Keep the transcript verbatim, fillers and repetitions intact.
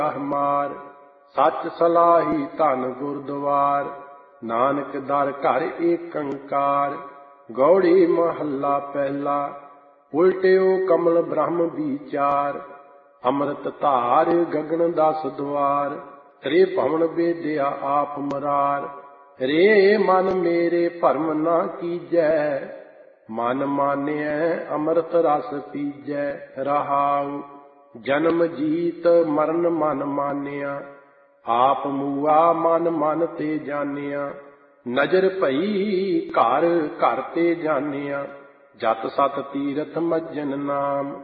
ਮਾਰ। ਸੱਚ ਸਲਾਹੀ ਧਨ ਗੁਰਦੁਆਰ, ਨਾਨਕ ਦਰ ਘਰ ਏਕੰਕਾਰ। ਗੌੜੀ ਮਹੱਲਾ ਪਹਿਲਾ। ਉਲਟਿਓ ਕਮਲ ਬ੍ਰਹਮ ਵਿਚਾਰ, ਅੰਮ੍ਰਿਤ ਧਾਰ ਗਗਨ ਦਸ ਦੁਆਰ। ਤ੍ਰੇ ਭਵਨ ਵੇਦਿਆ ਆਪ ਮਰਾਰ, ਰੇ ਮਨ ਮੇਰੇ ਭਰਮ ਨਾ ਕੀਜੈ। ਮਨ ਮਾਨਿਐ ਅੰਮ੍ਰਿਤ ਰਸ ਪੀਜੈ। ਰਹਾਉ ਜਨਮ ਜੀਤ ਮਰਨ ਮਨ ਮਾਨਿਆ, ਆਪ ਮੂਆ ਮਨ ਮਨ ਤੇ ਜਾਣਿਆ। ਨਜ਼ਰ ਭਈ ਘਰ ਘਰ ਤੇ ਜਾਣਿਆ, ਜਤ ਸਤ ਤੀਰਥ ਮੱਜਨ ਨਾਮ।